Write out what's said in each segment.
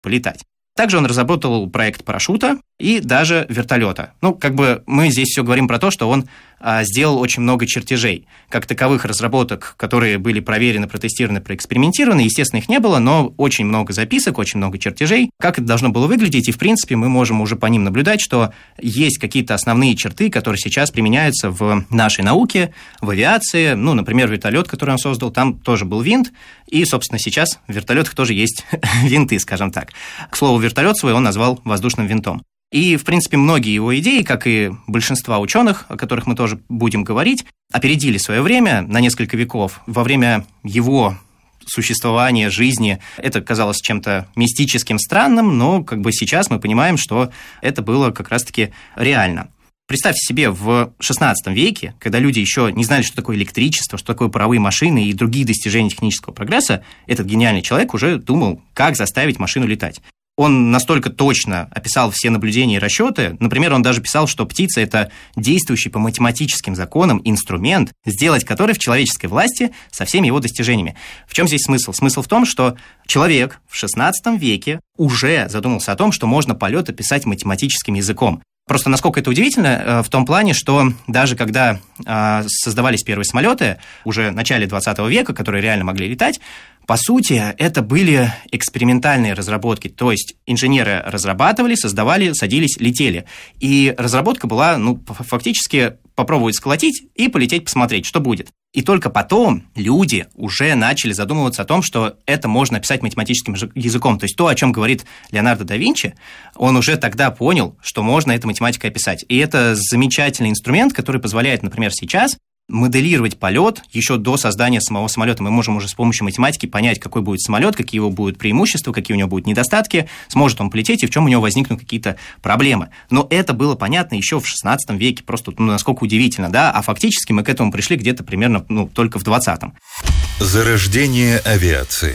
полетать. Также он разработал проект парашюта и даже вертолета. Мы здесь все говорим про то, что он сделал очень много чертежей. Как таковых разработок, которые были проверены, протестированы, проэкспериментированы, естественно, их не было, но очень много записок, очень много чертежей, как это должно было выглядеть, и, в принципе, мы можем уже по ним наблюдать, что есть какие-то основные черты, которые сейчас применяются в нашей науке, в авиации. Например, вертолет, который он создал, там тоже был винт, и, собственно, сейчас в вертолетах тоже есть винты, скажем так. К слову, вертолет свой он назвал воздушным винтом. И, в принципе, многие его идеи, как и большинства ученых, о которых мы тоже будем говорить, опередили свое время на несколько веков. Во время его существования, жизни это казалось чем-то мистическим, странным, но сейчас мы понимаем, что это было как раз-таки реально. Представьте себе, в XVI веке, когда люди еще не знали, что такое электричество, что такое паровые машины и другие достижения технического прогресса, этот гениальный человек уже думал, как заставить машину летать. Он настолько точно описал все наблюдения и расчеты. Например, он даже писал, что птица – это действующий по математическим законам инструмент, сделать который в человеческой власти со всеми его достижениями. В чем здесь смысл? Смысл в том, что человек в XVI веке уже задумался о том, что можно полет описать математическим языком. Просто насколько это удивительно в том плане, что даже когда создавались первые самолеты, уже в начале 20 века, которые реально могли летать, по сути, это были экспериментальные разработки, то есть инженеры разрабатывали, создавали, садились, летели. И разработка была, фактически попробовать сколотить и полететь посмотреть, что будет. И только потом люди уже начали задумываться о том, что это можно описать математическим языком. То есть то, о чем говорит Леонардо да Винчи, он уже тогда понял, что можно это математикой описать. И это замечательный инструмент, который позволяет, например, сейчас моделировать полет еще до создания самого самолета. Мы можем уже с помощью математики понять, какой будет самолет, какие его будут преимущества, какие у него будут недостатки, сможет он полететь и в чем у него возникнут какие-то проблемы. Но это было понятно еще в XVI веке, просто насколько удивительно, да? А фактически мы к этому пришли где-то примерно только в 20-м. Зарождение авиации.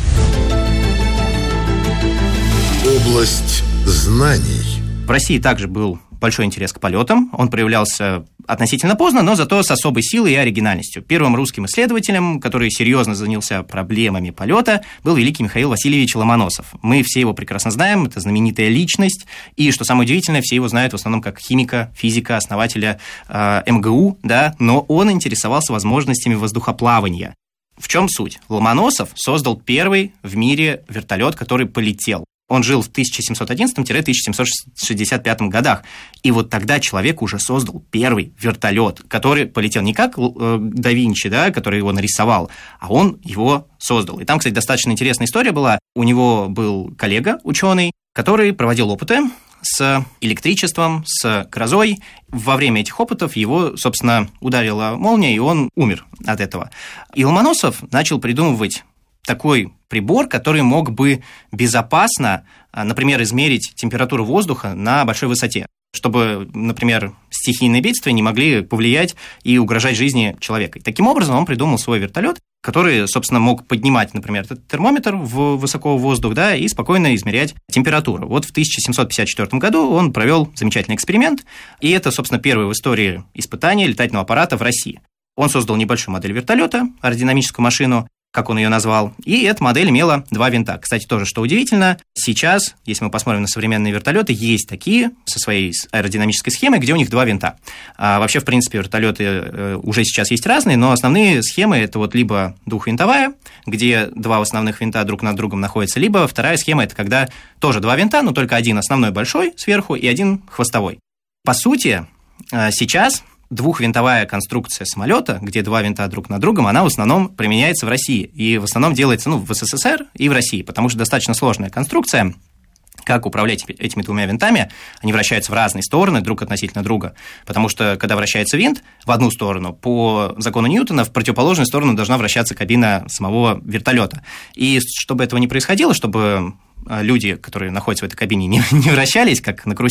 Область знаний. В России также был большой интерес к полетам. Он проявлялся относительно поздно, но зато с особой силой и оригинальностью. Первым русским исследователем, который серьезно занялся проблемами полета, был великий Михаил Васильевич Ломоносов. Мы все его прекрасно знаем, это знаменитая личность, и, что самое удивительное, все его знают в основном как химика, физика, основателя МГУ, да, но он интересовался возможностями воздухоплавания. В чем суть? Ломоносов создал первый в мире вертолет, который полетел. Он жил в 1711-1765 годах. И вот тогда человек уже создал первый вертолет, который полетел не как да Винчи, да, который его нарисовал, а он его создал. И там, кстати, достаточно интересная история была. У него был коллега, ученый, который проводил опыты с электричеством, с грозой. Во время этих опытов его, собственно, ударила молния, и он умер от этого. И Ломоносов начал придумывать такой прибор, который мог бы безопасно, например, измерить температуру воздуха на большой высоте, чтобы, например, стихийные бедствия не могли повлиять и угрожать жизни человека. И таким образом он придумал свой вертолет, который, собственно, мог поднимать, например, этот термометр высоко в воздух, да, и спокойно измерять температуру. Вот в 1754 году он провел замечательный эксперимент, и это, собственно, первое в истории испытание летательного аппарата в России. Он создал небольшую модель вертолета, аэродинамическую машину, как он ее назвал, и эта модель имела 2 винта. Кстати, тоже, что удивительно, сейчас, если мы посмотрим на современные вертолеты, есть такие со своей аэродинамической схемой, где у них 2 винта. Вообще, в принципе, вертолеты уже сейчас есть разные, но основные схемы – это вот либо двухвинтовая, где 2 основных винта друг над другом находятся, либо вторая схема – это когда тоже 2 винта, но только один основной большой сверху и один хвостовой. По сути, сейчас двухвинтовая конструкция самолета, где 2 винта друг над другом, она в основном применяется в России. И в основном делается в СССР и в России, потому что достаточно сложная конструкция. Как управлять этими 2 винтами? Они вращаются в разные стороны друг относительно друга, потому что, когда вращается винт в одну сторону, по закону Ньютона в противоположную сторону должна вращаться кабина самого вертолета. И чтобы этого не происходило, чтобы люди, которые находятся в этой кабине, не вращались, как на карусели,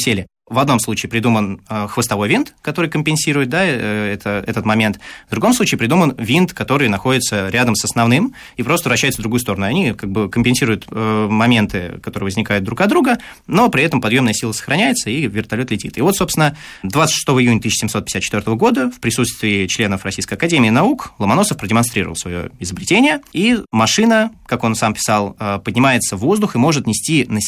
В одном случае придуман хвостовой винт, который компенсирует, да, этот момент. В другом случае придуман винт, который находится рядом с основным и просто вращается в другую сторону. Они как бы компенсируют моменты, которые возникают друг от друга, но при этом подъемная сила сохраняется, и вертолет летит. И вот, собственно, 26 июня 1754 года в присутствии членов Российской академии наук Ломоносов продемонстрировал свое изобретение, и машина, как он сам писал, поднимается в воздух и может нести на